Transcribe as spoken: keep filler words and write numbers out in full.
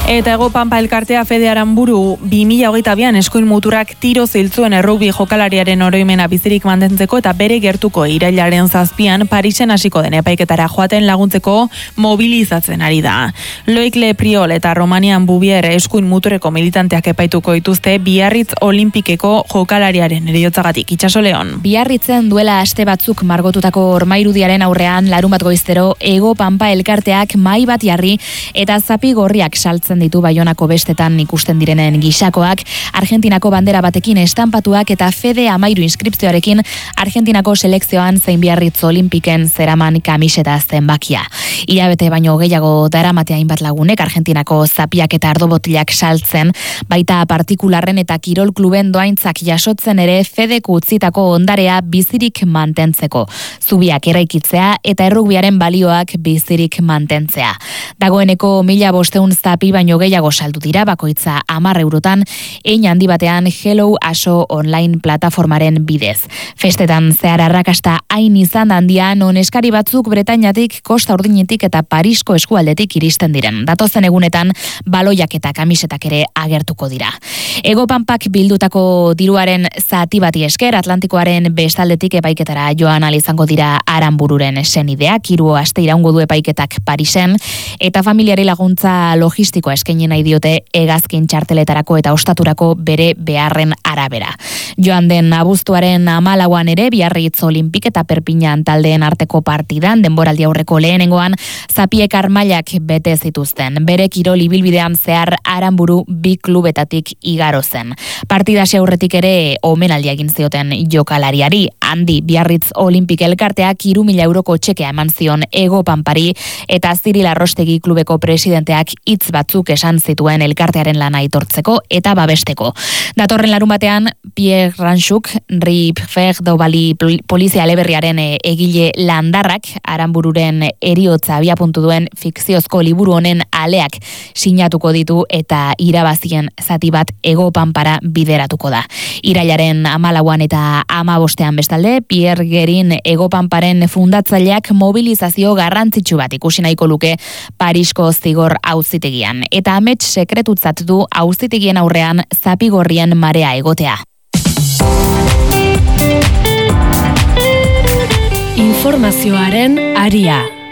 Eta Ego Pampa elkartea Fede Aranburu bi mila hogeita bian eskuin muturak tiro ziltzuen errugbi jokalariaren oroimena bizirik mantentzeko eta bere gertuko irailaren zazpian Parisen hasiko den epaiketara joaten laguntzeko mobilizatzen ari da. Loic Le Priol eta Romanian Bubier eskuin muturreko militanteak epaituko dituzte Biarritz Olimpikeko jokalariaren heriotzagatik. Itxaso Leon. Biarritzen duela aste batzuk margotutako ormairudiaren aurrean larunbat goiztero Ego Pampa elkarteak mahai bat jarri eta zapi gorriak saltzen ditu Baionako bestetan ikusten direnen gisakoak, Argentinako bandera batekin estanpatuak eta Fede Amairu inskripzioarekin Argentinako selekzioan zein Biarritz Olimpiken zeraman kamiseta zenbakia. Hilabete baino gehiago daramatea hainbat lagunek Argentinako zapiak eta ardobotilak saltzen, baita partikularren eta kirol kluben doaintzak jasotzen ere Fedek utzitako ondarea bizirik mantentzeko, zubiak eraikitzea eta errugbiaren balioak bizirik mantentzea. Dagoeneko mila bosteun zapi baino gehiago saldu dira, bakoitza hamar eurotan, hein handi batean Hello Aso online plataformaren bidez. Festetan zehar arrakasta hain izan handia non eskari batzuk Bretainatik, Kosta Urdinetik eta Parisko eskualdetik iristen diren. Datozen egunetan baloiak eta kamisetak ere agertuko dira. Ego Pampak bildutako diruaren zati bati esker Atlantikoaren bestaldetik epaiketara joan ahal izango dira Aranbururen senideak, hiru aste iraungo du epaiketak Parisen eta familiari laguntza logistikoa eskaini nahi diote hegazkin txarteletarako eta ostaturako bere beharren arabera. Joan den abuztuaren hamalauan ere Biarritz Olimpik eta Perpiñan taldeen arteko partidan denboraldi aurreko lehenengoan zapiek armailak bete zituzten. Bere kirol ibilbidean zehar Aranburu bi klubetatik igaro zen. Partidasi aurretik ere omenaldia egin zioten jokalariari, handi Biarritz Olimpik elkarteak hiru mila euroko txekea eman zion Ego Pampari eta Ziril Arrostegi klubeko presidenteak hitz batzuk esan zituen elkartearen lana aitortzeko eta babesteko. Datorren larun batean Pierre Ranchuk, Rip Fer Dobali polizia eleberriaren egile landarrak Aranbururen eriotza abiapuntu duen fikziozko liburu honen aleak sinatuko ditu eta irabazien zati bat Ego Pampara bideratuko da. Irailaren hamalauan eta hamabostean bestalde, Pierre Gerin Ego Pamparen fundatzaileak mobilizazio garrantzitsu bat ikusi nahiko luke Parisko zigor auzitegian. Eta amets sekretutzat du auzitegien aurrean zapigorrien marea egotea. Informazioaren aria.